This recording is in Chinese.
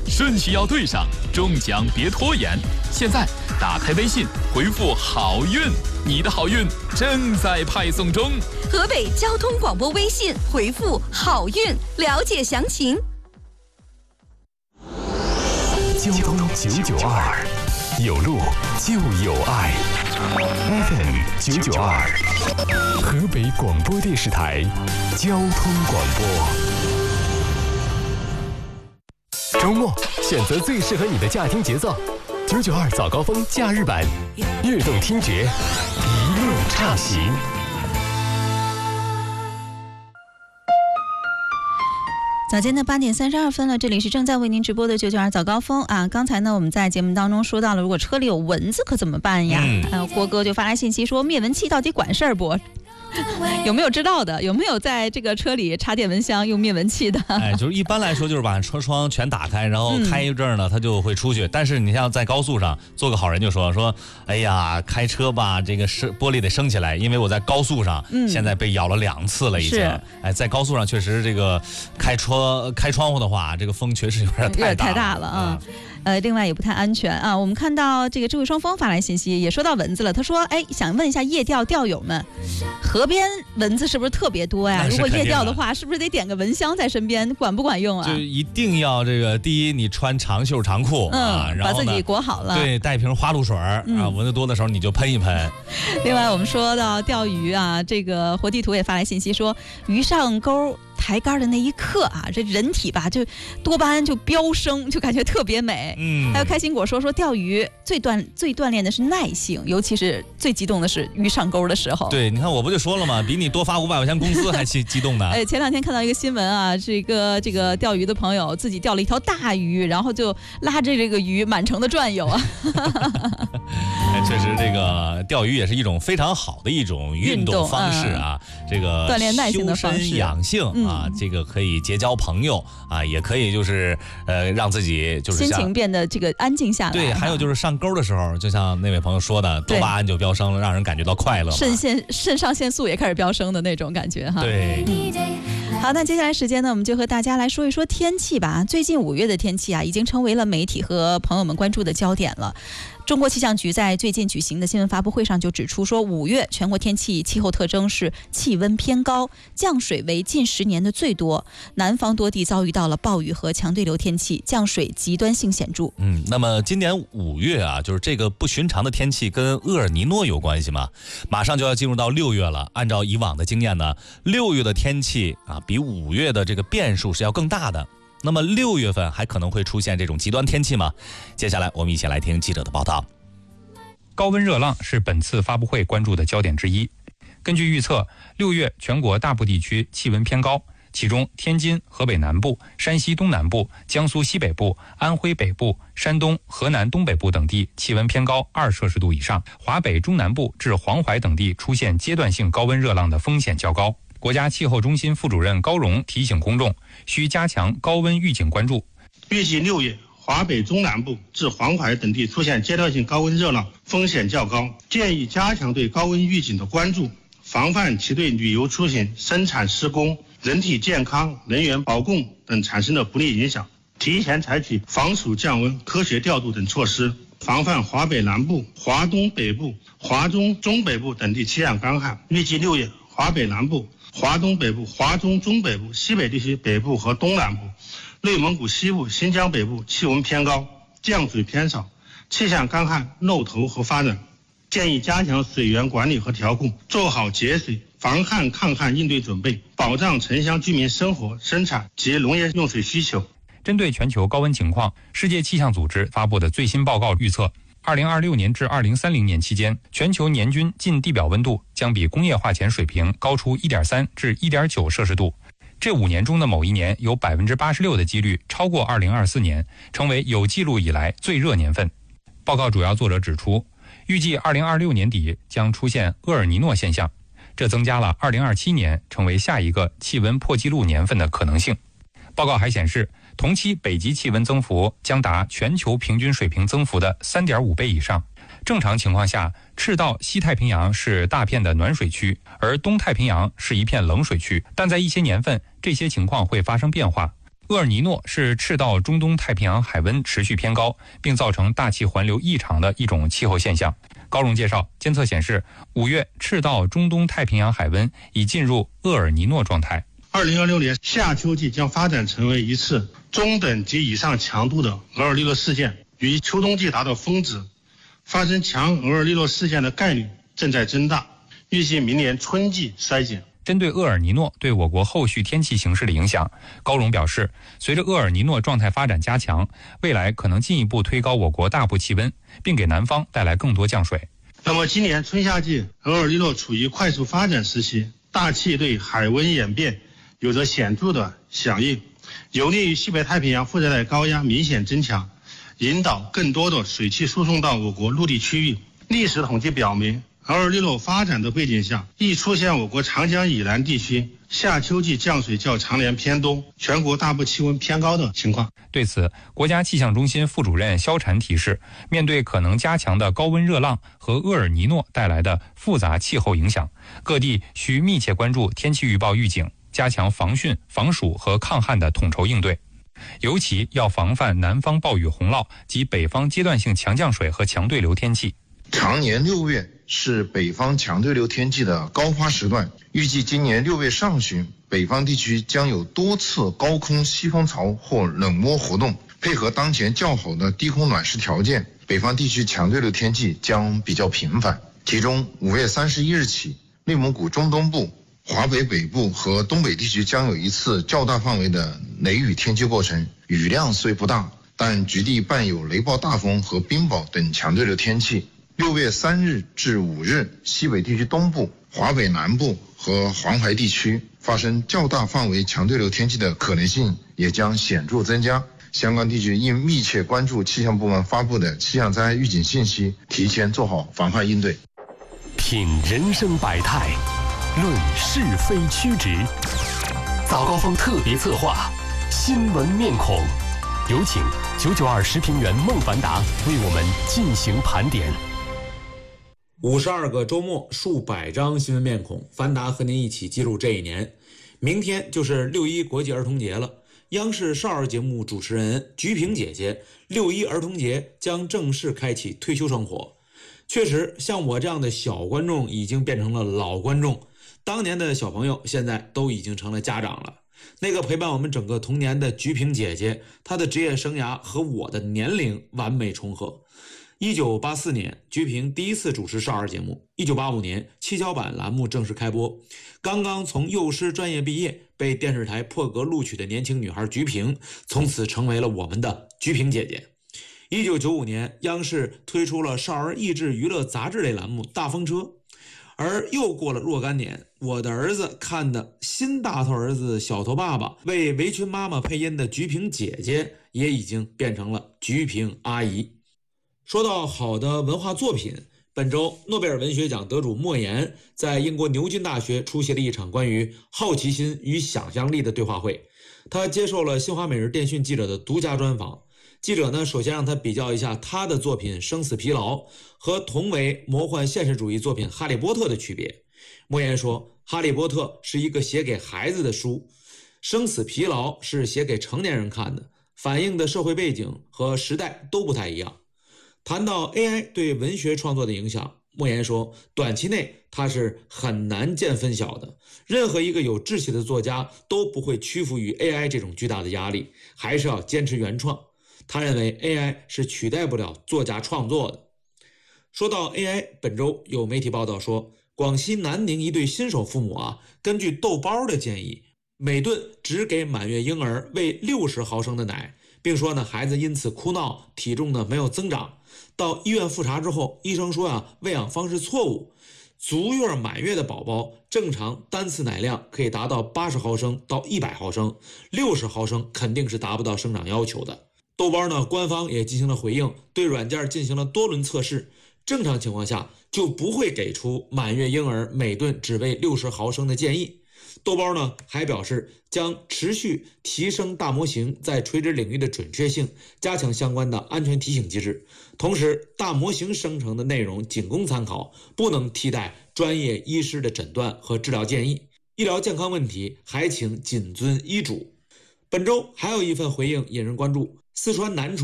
顺序要对上，中奖别拖延。现在打开微信，回复好运，你的好运正在派送中。 河北交通广播微信回复好运，了解详情。 交通992，有路就有爱。FM 992，河北广播电视台交通广播。周末选择最适合你的驾听节奏，992早高峰假日版，悦动听觉，一路畅行。 早间的8点32分了，这里是正在为您直播的992早高峰啊。刚才呢，我们在节目当中说到了，如果车里有蚊子可怎么办呀？郭哥就发来信息说，灭蚊器到底管事儿不？有没有知道的？有没有在这个车里插电蚊香用灭蚊器的？ 就是一般来说就是把车窗全打开，然后开一阵呢，它就会出去。但是你像在高速上，做个好人就说，哎呀，开车吧，这个玻璃得升起来，因为我在高速上，现在被咬了2次了已经。在高速上确实这个开窗户的话，这个风确实有点太大了啊。 另外也不太安全啊。我们看到这个智慧双峰发来信息，也说到蚊子了。他说，想问一下夜钓钓友们，河边蚊子是不是特别多呀？如果夜钓的话，是不是得点个蚊香在身边？管不管用啊？ 就一定要这个，第一，你穿长袖长裤然后把自己裹好了。 对，带瓶花露水蚊子多的时候你就喷一喷。 另外，我们说到钓鱼啊，这个活地图也发来信息说，鱼上钩抬竿的那一刻啊，这人体吧就多巴胺就飙升，就感觉特别美。还有开心果说钓鱼最锻炼的是耐性，尤其是最激动的是鱼上钩的时候。 对，你看我不就说了吗？比你多发500块钱工资还激动呢。 前2天看到一个新闻啊，这个钓鱼的朋友自己钓了一条大鱼，然后就拉着这个鱼满城的转悠啊。 确实，这个钓鱼也是一种非常好的一种运动方式啊。这个锻炼耐性的方式， 修身养性啊，这个可以结交朋友啊，也可以就是让自让就是心情变得这个安静下来。 对，还有就是上钩的时候，就像那位朋友说的，多巴胺就飙升了，让人感觉到快乐， 肾上腺素也开始飙升的那种感觉哈。 对。 好，那接下来时间呢，我们就和大家来说一说天气吧。最近5月的天气啊，已经成为了媒体和朋友们关注的焦点了。中国气象局在最近举行的新闻发布会上就指出说，5月全国天气气候特征是气温偏高，降水为近10年的最多，南方多地遭遇到了暴雨和强对流天气，降水极端性显著。 那么今年5月啊，就是这个不寻常的天气跟厄尔尼诺有关系吗？马上就要进入到6月了，按照以往的经验呢，6月的天气啊比5月的这个变数是要更大的。那么6月份还可能会出现这种极端天气吗？接下来我们一起来听记者的报道。 高温热浪是本次发布会关注的焦点之一。根据预测，6月全国大部地区气温偏高，其中天津、河北南部、山西东南部、江苏西北部、安徽北部、山东、河南东北部等地气温偏高2摄氏度以上，华北中南部至黄淮等地出现阶段性高温热浪的风险较高。国家气候中心副主任高荣提醒公众，需加强高温预警关注。 预计6月华北中南部至黄淮等地出现阶段性高温热浪，风险较高，建议加强对高温预警的关注，防范其对旅游出行、生产施工、人体健康、能源保供等产生的不利影响，提前采取防暑降温、科学调度等措施，防范华北南部、华东北部、华中中北部等地气象干旱。预计6月华北南部、华东北部、华中中北部、西北地区北部和东南部、内蒙古西部、新疆北部气温偏高，降水偏少，气象干旱、漏头和发展。建议加强水源管理和调控，做好节水、防旱抗旱应对准备，保障城乡居民生活、生产及农业用水需求。 针对全球高温情况，世界气象组织发布的最新报告预测，2026年至2030年期间，全球年均近地表温度将比工业化前水平高出1.3至1.9摄氏度。这5年中的某一年有86%的几率超过2024年，成为有记录以来最热年份。报告主要作者指出，预计2026年底将出现厄尔尼诺现象，这增加了2027年成为下一个气温破纪录年份的可能性。报告还显示，同期北极气温增幅将达全球平均水平增幅的3.5倍以上。正常情况下，赤道西太平洋是大片的暖水区，而东太平洋是一片冷水区，但在一些年份，这些情况会发生变化。 厄尔尼诺是赤道中东太平洋海温持续偏高，并造成大气环流异常的一种气候现象。高荣介绍，监测显示，5月赤道中东太平洋海温已进入厄尔尼诺状态。 2026年夏秋季将发展成为一次中等及以上强度的厄尔尼诺事件，与秋冬季达到峰值，发生强厄尔尼诺事件的概率正在增大，预计明年春季衰减。 针对厄尔尼诺对我国后续天气形势的影响，高荣表示，随着厄尔尼诺状态发展加强，未来可能进一步推高我国大部气温，并给南方带来更多降水。 那么今年春夏季厄尔尼诺处于快速发展时期，大气对海温演变有着显著的响应，有利于西北太平洋副热带高压明显增强，引导更多的水汽输送到我国陆地区域。历史统计表明，厄尔尼诺发展的背景下，易出现我国长江以南地区夏秋季降水较常年偏东，全国大部气温偏高的情况。 对此，国家气象中心副主任肖禅提示，面对可能加强的高温热浪和厄尔尼诺带来的复杂气候影响，各地需密切关注天气预报预警，加强防汛、防暑和抗旱的统筹应对，尤其要防范南方暴雨洪涝及北方阶段性强降水和强对流天气。 常年6月是北方强对流天气的高发时段，预计今年6月上旬，北方地区将有多次高空西风槽或冷涡活动，配合当前较好的低空暖湿条件，北方地区强对流天气将比较频繁。其中5月31日起，内蒙古中东部、华北北部和东北地区将有一次较大范围的雷雨天气过程，雨量虽不大，但局地伴有雷暴大风和冰雹等强对流天气。6月3日至5日，西北地区东部、华北南部和黄淮地区发生较大范围强对流天气的可能性也将显著增加。相关地区应密切关注气象部门发布的气象灾害预警信息，提前做好防范应对。 品人生百态，论是非曲直。早高峰特别策划，新闻面孔，有请992时评员孟凡达为我们进行盘点。 52个周末，数百张新闻面孔，凡达和您一起记录这一年。明天就是6·1国际儿童节了，央视少儿节目主持人菊萍姐姐6·1儿童节将正式开启退休生活。确实，像我这样的小观众已经变成了老观众，当年的小朋友现在都已经成了家长了。那个陪伴我们整个童年的菊萍姐姐，她的职业生涯和我的年龄完美重合。1984年，菊萍第一次主持少儿节目。1985年，七巧板栏目正式开播。刚刚从幼师专业毕业，被电视台破格录取的年轻女孩菊萍，从此成为了我们的菊萍姐姐。1995年，央视推出了少儿益智娱乐杂志类栏目《大风车》。而又过了若干年，我的儿子看的新大头儿子小头爸爸为围裙妈妈配音的菊萍姐姐，也已经变成了菊萍阿姨。说到好的文化作品，本周诺贝尔文学奖得主莫言在英国牛津大学出席了一场关于好奇心与想象力的对话会。他接受了新华每日电讯记者的独家专访。记者呢，首先让他比较一下他的作品《生死疲劳》和同为魔幻现实主义作品《哈利波特》的区别。莫言说，《哈利波特》是一个写给孩子的书，《生死疲劳》是写给成年人看的，反映的社会背景和时代都不太一样。谈到 AI 对文学创作的影响，莫言说，短期内它是很难见分晓的，任何一个有志气的作家都不会屈服于 AI 这种巨大的压力，还是要坚持原创。他认为 AI 是取代不了作家创作的。说到 AI， 本周有媒体报道说，广西南宁一对新手父母根据豆包的建议，每顿只给满月婴儿喂60毫升的奶，并说呢，孩子因此哭闹，体重呢没有增长。到医院复查之后，医生说喂养方式错误，足月满月的宝宝正常单次奶量可以达到80毫升到100毫升，60毫升肯定是达不到生长要求的。豆包呢，官方也进行了回应，对软件进行了多轮测试，正常情况下就不会给出满月婴儿每顿只喂60毫升的建议。豆包呢还表示，将持续提升大模型在垂直领域的准确性，加强相关的安全提醒机制。同时，大模型生成的内容仅供参考，不能替代专业医师的诊断和治疗建议。医疗健康问题还请谨遵医嘱。 本周还有一份回应引人关注，四川南充